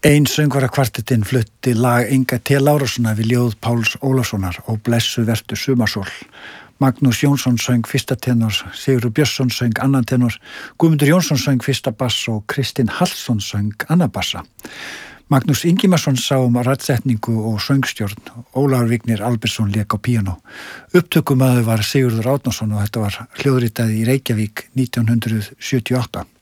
Ein söngvarakvartettinn flutti lag Inga T. Lárussonar við ljóð Páls Ólafssonar og Blessu vertu sumarsól. Magnús Jónsson söng fyrsta tenor, Sigurður Björnsson söng annan tenor, Guðmundur Jónsson söng fyrsta bass og Kristinn Hallsson söng annan bassa. Magnús Ingimarsson sá raddsetningu og söngstjórn, Ólafur Vignir Albertsson lék á píanó. Upptökumaður var Sigurður Árnason og þetta var hljóðritað í Reykjavík 1978.